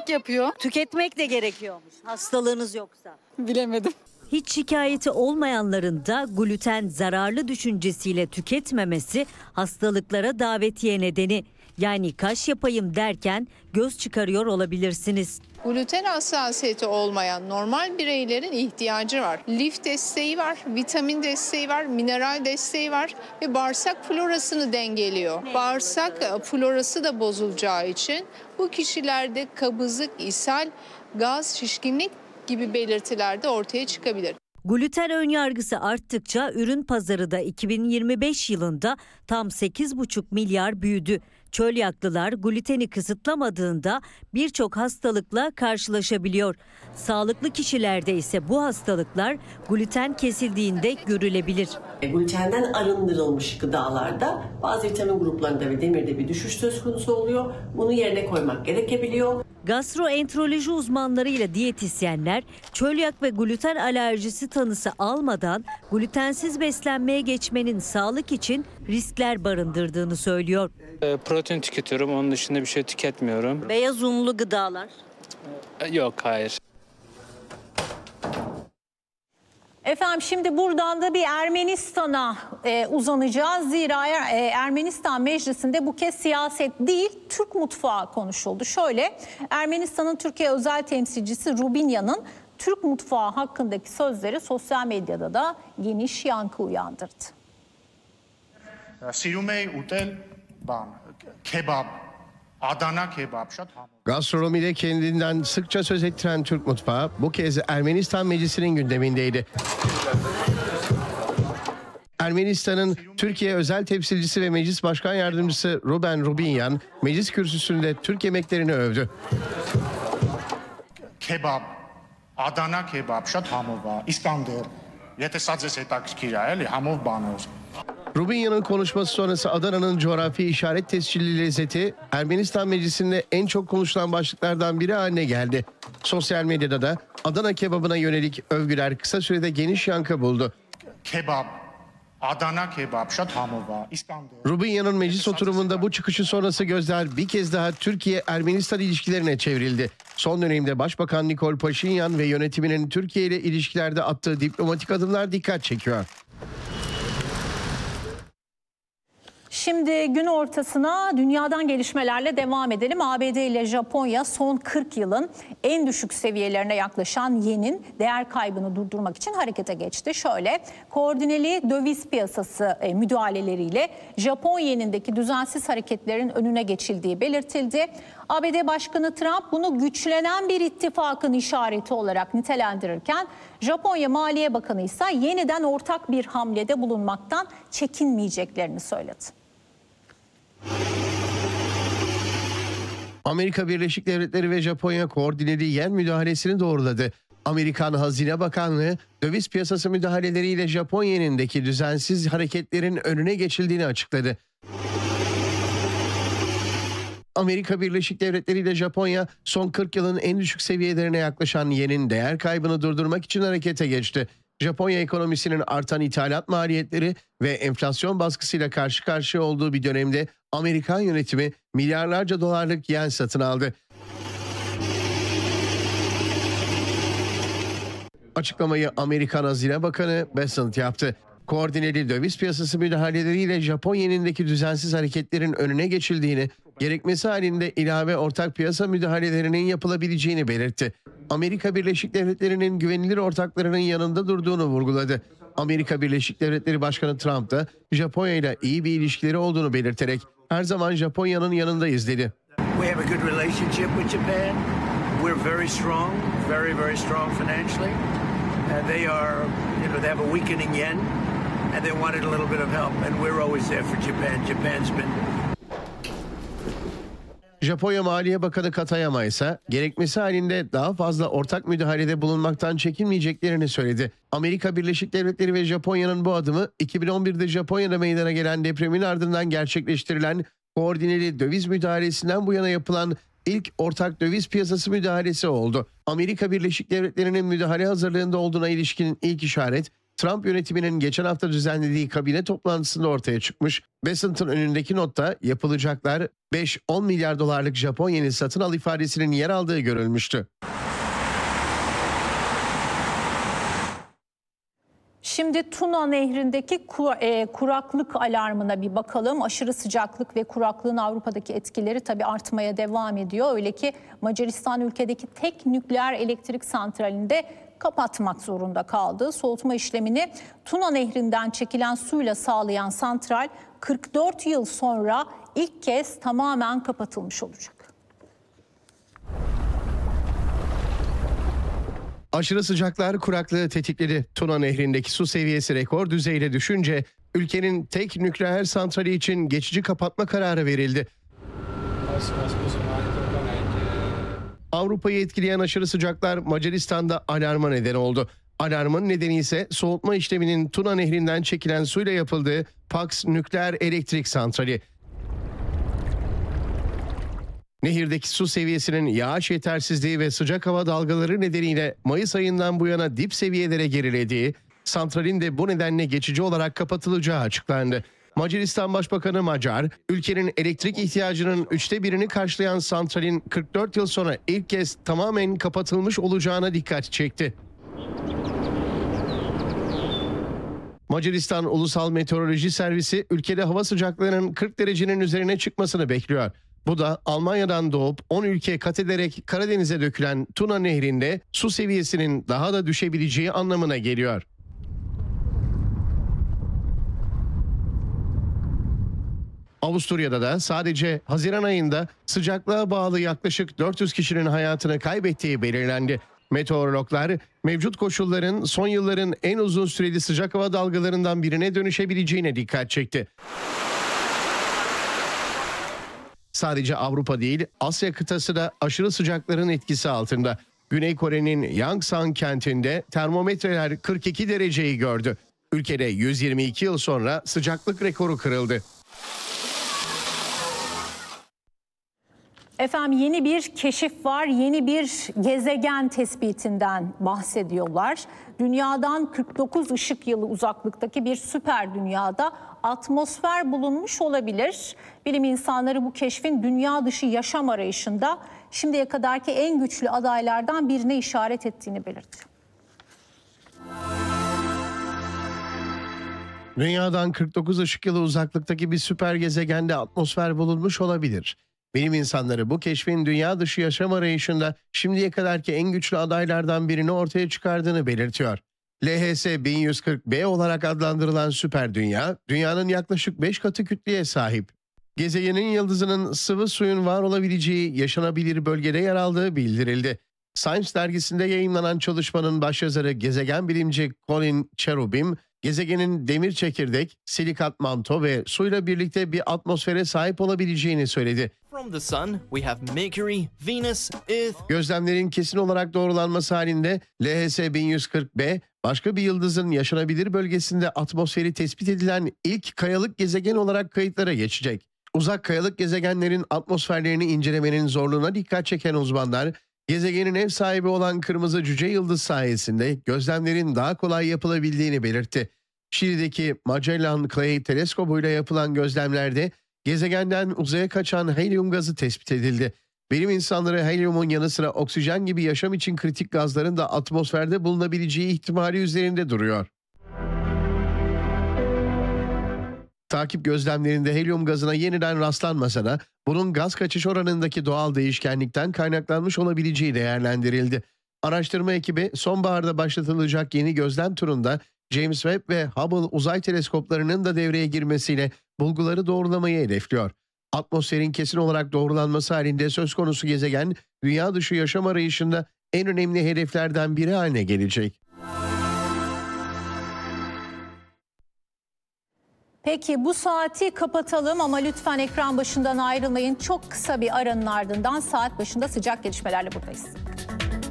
bağışıklık yapıyor. Tüketmek de gerekiyormuş hastalığınız yoksa. Bilemedim. Hiç şikayeti olmayanların da gluten zararlı düşüncesiyle tüketmemesi hastalıklara davetiye nedeni. Yani kaş yapayım derken göz çıkarıyor olabilirsiniz. Gluten hassasiyeti olmayan normal bireylerin ihtiyacı var. Lif desteği var, vitamin desteği var, mineral desteği var ve bağırsak florasını dengeliyor. Bağırsak florası da bozulacağı için bu kişilerde kabızlık, ishal, gaz, şişkinlik gibi belirtiler de ortaya çıkabilir. Gluten önyargısı arttıkça ürün pazarı da 2025 yılında tam 8,5 milyar büyüdü. Çölyaklılar gluteni kısıtlamadığında birçok hastalıkla karşılaşabiliyor. Sağlıklı kişilerde ise bu hastalıklar gluten kesildiğinde görülebilir. Glutenden arındırılmış gıdalarda bazı vitamin gruplarında ve demirde bir düşüş söz konusu oluyor. Bunu yerine koymak gerekebiliyor. Gastroenteroloji uzmanlarıyla diyetisyenler çölyak ve gluten alerjisi tanısı almadan glutensiz beslenmeye geçmenin sağlık için riskler barındırdığını söylüyor. Protein tüketiyorum, onun dışında bir şey tüketmiyorum. Beyaz unlu gıdalar. Yok, hayır. Efendim şimdi buradan da bir Ermenistan'a uzanacağız. Zira Ermenistan Meclisi'nde bu kez siyaset değil Türk mutfağı konuşuldu. Şöyle Ermenistan'ın Türkiye özel temsilcisi Rubinya'nın Türk mutfağı hakkındaki sözleri sosyal medyada da geniş yankı uyandırdı. Kebap, Adana kebap. Gastronomide kendinden sıkça söz ettiren Türk mutfağı bu kez Ermenistan Meclisi'nin gündemindeydi. Ermenistan'ın Türkiye özel temsilcisi ve meclis başkan yardımcısı Ruben Rubinyan meclis kürsüsünde Türk yemeklerini övdü. Kebap, Adana kebap, շատ համով է, İskender. Եթե սա ձեզ հետաքրքիր է, էլի, համով բան է։ Rubinya'nın konuşması sonrası Adana'nın coğrafi işaret tescilli lezzeti Ermenistan Meclisi'nde en çok konuşulan başlıklardan biri haline geldi. Sosyal medyada da Adana kebabına yönelik övgüler kısa sürede geniş yankı buldu. Kebap, Adana kebap, շատ համով է, İskender. Rubinya'nın meclis oturumunda bu çıkışı sonrası gözler bir kez daha Türkiye-Ermenistan ilişkilerine çevrildi. Son dönemde Başbakan Nikol Paşinyan ve yönetiminin Türkiye ile ilişkilerde attığı diplomatik adımlar dikkat çekiyor. Şimdi gün ortasına dünyadan gelişmelerle devam edelim. ABD ile Japonya son 40 yılın en düşük seviyelerine yaklaşan yenin değer kaybını durdurmak için harekete geçti. Şöyle koordineli döviz piyasası müdahaleleriyle Japon yenindeki düzensiz hareketlerin önüne geçildiği belirtildi. ABD Başkanı Trump bunu güçlenen bir ittifakın işareti olarak nitelendirirken Japonya Maliye Bakanı ise yeniden ortak bir hamlede bulunmaktan çekinmeyeceklerini söyledi. Amerika Birleşik Devletleri ve Japonya koordineli yen müdahalesini doğruladı. Amerikan Hazine Bakanlığı döviz piyasası müdahaleleriyle Japon yenindeki düzensiz hareketlerin önüne geçildiğini açıkladı. Amerika Birleşik Devletleri ile Japonya son 40 yılın en düşük seviyelerine yaklaşan yenin değer kaybını durdurmak için harekete geçti. Japonya ekonomisinin artan ithalat maliyetleri ve enflasyon baskısıyla karşı karşıya olduğu bir dönemde Amerikan yönetimi milyarlarca dolarlık yen satın aldı. Açıklamayı Amerikan Hazine Bakanı Bessent yaptı. Koordineli döviz piyasası müdahaleleriyle Japon yenindeki düzensiz hareketlerin önüne geçildiğini, gerekmesi halinde ilave ortak piyasa müdahalelerinin yapılabileceğini belirtti. Amerika Birleşik Devletleri'nin güvenilir ortaklarının yanında durduğunu vurguladı. Amerika Birleşik Devletleri Başkanı Trump da Japonya ile iyi bir ilişkileri olduğunu belirterek her zaman Japonya'nın yanındayız dedi. We have a good relationship with Japan. We're very strong, very strong financially. They are, they have a weakening yen and they wanted a little bit of help and we're always there for Japan. Japan's been Japonya Maliye Bakanı Katayama ise gerekmesi halinde daha fazla ortak müdahalede bulunmaktan çekinmeyeceklerini söyledi. Amerika Birleşik Devletleri ve Japonya'nın bu adımı 2011'de Japonya'da meydana gelen depremin ardından gerçekleştirilen koordineli döviz müdahalesinden bu yana yapılan ilk ortak döviz piyasası müdahalesi oldu. Amerika Birleşik Devletleri'nin müdahale hazırlığında olduğuna ilişkin ilk işaret Trump yönetiminin geçen hafta düzenlediği kabine toplantısında ortaya çıkmış. Besant'ın önündeki notta yapılacaklar 5-10 milyar dolarlık Japon yeni satın al ifadesinin yer aldığı görülmüştü. Şimdi Tuna Nehri'ndeki kuraklık alarmına bir bakalım. Aşırı sıcaklık ve kuraklığın Avrupa'daki etkileri tabii artmaya devam ediyor. Öyle ki Macaristan ülkedeki tek nükleer elektrik santralini de kapatmak zorunda kaldı. Soğutma işlemini Tuna Nehri'nden çekilen suyla sağlayan santral 44 yıl sonra ilk kez tamamen kapatılmış olacak. Aşırı sıcaklar kuraklığı tetikledi. Tuna Nehri'ndeki su seviyesi rekor düzeyde düşünce ülkenin tek nükleer santrali için geçici kapatma kararı verildi. Avrupa'yı etkileyen aşırı sıcaklar Macaristan'da alarma neden oldu. Alarmın nedeni ise soğutma işleminin Tuna Nehri'nden çekilen suyla yapıldığı Paks Nükleer Elektrik Santrali. Nehirdeki su seviyesinin yağış yetersizliği ve sıcak hava dalgaları nedeniyle Mayıs ayından bu yana dip seviyelere gerilediği, santralin de bu nedenle geçici olarak kapatılacağı açıklandı. Macaristan Başbakanı Macar, ülkenin elektrik ihtiyacının 1/3'ünü karşılayan santralin 44 yıl sonra ilk kez tamamen kapatılmış olacağına dikkat çekti. Macaristan Ulusal Meteoroloji Servisi ülkede hava sıcaklığının 40 derecenin üzerine çıkmasını bekliyor. Bu da Almanya'dan doğup 10 ülke kat ederek Karadeniz'e dökülen Tuna Nehri'nde su seviyesinin daha da düşebileceği anlamına geliyor. Avusturya'da da sadece Haziran ayında sıcaklığa bağlı yaklaşık 400 kişinin hayatını kaybettiği belirlendi. Meteorologlar mevcut koşulların son yılların en uzun süreli sıcak hava dalgalarından birine dönüşebileceğine dikkat çekti. Sadece Avrupa değil, Asya kıtası da aşırı sıcakların etkisi altında. Güney Kore'nin Yangsan kentinde termometreler 42 dereceyi gördü. Ülkede 122 yıl sonra sıcaklık rekoru kırıldı. Efendim yeni bir keşif var, yeni bir gezegen tespitinden bahsediyorlar. Dünyadan 49 ışık yılı uzaklıktaki bir süper dünyada atmosfer bulunmuş olabilir. Bilim insanları bu keşfin dünya dışı yaşam arayışında şimdiye kadarki en güçlü adaylardan birine işaret ettiğini belirtiyor. Dünyadan 49 ışık yılı uzaklıktaki bir süper gezegende atmosfer bulunmuş olabilir. Bilim insanları bu keşfin dünya dışı yaşam arayışında şimdiye kadarki en güçlü adaylardan birini ortaya çıkardığını belirtiyor. LHS 1140b olarak adlandırılan süper dünya, dünyanın yaklaşık 5 katı kütleye sahip. Gezegenin yıldızının sıvı suyun var olabileceği yaşanabilir bölgede yer aldığı bildirildi. Science dergisinde yayımlanan çalışmanın başyazarı gezegen bilimci Colin Cherubim, gezegenin demir çekirdek, silikat manto ve suyla birlikte bir atmosfere sahip olabileceğini söyledi. From the sun, we have Mercury, Venus, Earth. Gözlemlerin kesin olarak doğrulanması halinde LHS 1140b başka bir yıldızın yaşanabilir bölgesinde atmosferi tespit edilen ilk kayalık gezegen olarak kayıtlara geçecek. Uzak kayalık gezegenlerin atmosferlerini incelemenin zorluğuna dikkat çeken uzmanlar, gezegenin ev sahibi olan kırmızı cüce yıldız sayesinde gözlemlerin daha kolay yapılabildiğini belirtti. Şili'deki Magellan Clay teleskobuyla yapılan gözlemlerde gezegenden uzaya kaçan helyum gazı tespit edildi. Bilim insanları helyumun yanı sıra oksijen gibi yaşam için kritik gazların da atmosferde bulunabileceği ihtimali üzerinde duruyor. Takip gözlemlerinde helyum gazına yeniden rastlanmasa da bunun gaz kaçış oranındaki doğal değişkenlikten kaynaklanmış olabileceği değerlendirildi. Araştırma ekibi sonbaharda başlatılacak yeni gözlem turunda James Webb ve Hubble uzay teleskoplarının da devreye girmesiyle bulguları doğrulamayı hedefliyor. Atmosferin kesin olarak doğrulanması halinde söz konusu gezegen dünya dışı yaşam arayışında en önemli hedeflerden biri haline gelecek. Peki bu saati kapatalım ama lütfen ekran başından ayrılmayın. Çok kısa bir aranın ardından saat başında sıcak gelişmelerle buradayız.